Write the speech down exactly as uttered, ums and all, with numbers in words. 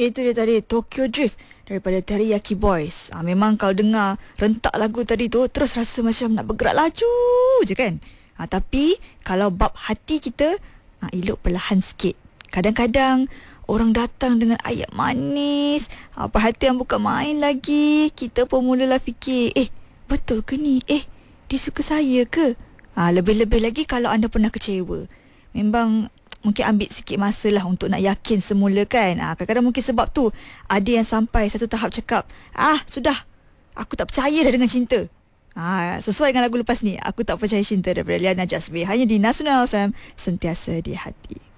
Itu dia tadi, Tokyo Drift daripada Teriyaki Boys. ha, Memang kalau dengar rentak lagu tadi tu, terus rasa macam nak bergerak laju je kan. ha, Tapi kalau bab hati kita, ha, elok perlahan sikit. Kadang-kadang orang datang dengan ayat manis, ha, perhatian bukan main lagi. Kita pun mulalah fikir, Eh betul ke ni? Eh dia suka saya ke? ha, Lebih-lebih lagi kalau anda pernah kecewa. Memang mungkin ambil sikit masa lah untuk nak yakin semula kan. ha, Kadang-kadang mungkin sebab tu ada yang sampai satu tahap cakap, Ah sudah, aku tak percaya dah dengan cinta. ha, Sesuai dengan lagu lepas ni, Aku Tak Percaya Cinta daripada Liana Jasmine, hanya di Nasional F M, sentiasa di hati.